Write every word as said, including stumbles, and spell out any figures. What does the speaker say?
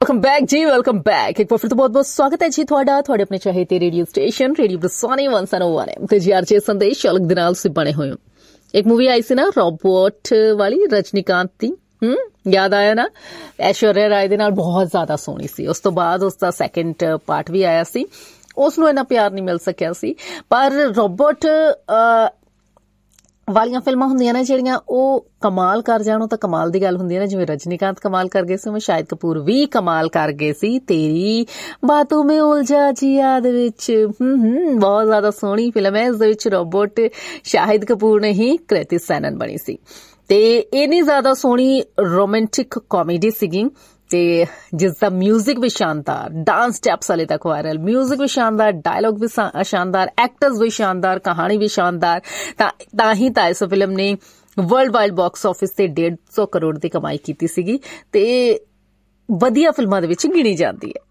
Welcome back जी, welcome back. एक बार फिर तो बहुत बहुत स्वागत है जी ਤੁਹਾਡਾ ਤੁਹਾਡੇ ਆਪਣੇ ਚਾਹਤੇ ਰੇਡੀਓ ਸਟੇਸ਼ਨ ਰੇਡੀਓ ਬਰਸਾਨੀ ਇੱਕ ਸੌ ਇੱਕ ਐਮ ਤੇ ਜੀ ਆਰਜੇ ਸੰਦੇਸ਼ ਅਲਗ ਦੇ ਨਾਲ ਸੇ ਬਣੇ ਹੋਏ ਹੋ। ਇੱਕ मूवी आई सी ना रोबोट वाली रजनीकांत दी, हम्म याद आया ना? ऐश्वर्या राय दे नाल बहुत ज्यादा सोहनी सी। उस तो बाद उसका सैकेंड पार्ट भी आया सी, उसनूं इन्ना प्यार नहीं मिल सकिया सी। पर रोबोट वालियां फिल्मां हुंदियां ने ਜਿਹੜੀਆਂ ਉਹ ਕਮਾਲ ਕਰ ਜਾਣ, ਉਹ ਤਾਂ ਕਮਾਲ ਦੀ ਗੱਲ ਹੁੰਦੀ ਹੈ ਨਾ। ਜਿਵੇਂ ਰਜਨੀਕਾਂਤ ਕਮਾਲ ਕਰ ਗਏ ਸੀ, ਉਵੇਂ ਸ਼ਾਹਿਦ ਕਪੂਰ ਵੀ ਕਮਾਲ ਕਰ ਗਏ ਸੀ। ਤੇਰੀ ਬਾਤੋਂ ਮੈਂ ਉਲਝਾ ਜੀਆ ਦੇ ਵਿੱਚ ਹੂੰ ਹੂੰ ਬਹੁਤ ਜ਼ਿਆਦਾ ਸੋਹਣੀ ਫਿਲਮ ਹੈ। ਇਸ ਦੇ ਵਿੱਚ ਰੋਬੋਟ ਸ਼ਾਹਿਦ ਕਪੂਰ ਨੇ ਹੀ ਕ੍ਰਿਤੀ ਸੈਨਨ ਬਣੀ ਸੀ ਤੇ ਇੰਨੀ ਜ਼ਿਆਦਾ ਸੋਹਣੀ ਰੋਮਾਂਟਿਕ ਕਾਮੇਡੀ ਸੀਗੀ ਤੇ ਜਿਸ ਦਾ ਮਿਊਜ਼ਿਕ ਵੀ ਸ਼ਾਨਦਾਰ, ਡਾਂਸ ਸਟੈਪਸ ਹਲੇ ਤੱਕ ਵਾਇਰਲ, ਮਿਊਜ਼ਿਕ ਵੀ ਸ਼ਾਨਦਾਰ, ਡਾਇਲੌਗ ਵੀ ਸ਼ਾਨਦਾਰ, ਐਕਟਰਸ ਵੀ ਸ਼ਾਨਦਾਰ, ਕਹਾਣੀ ਵੀ ਸ਼ਾਨਦਾਰ। ਤਾਂ ਤਾਂ ਹੀ ਤਾਂ ਇਸ ਫਿਲਮ ਨੇ ਵਰਲਡ ਵਾਈਡ ਬਾਕਸ ਆਫਿਸ ਤੇ ਡੇਢ ਸੌ ਕਰੋੜ ਦੀ ਕਮਾਈ ਕੀਤੀ ਸੀਗੀ ਤੇ ਵਧੀਆ ਫਿਲਮਾਂ ਦੇ ਵਿੱਚ ਗਿਣੀ ਜਾਂਦੀ ਹੈ।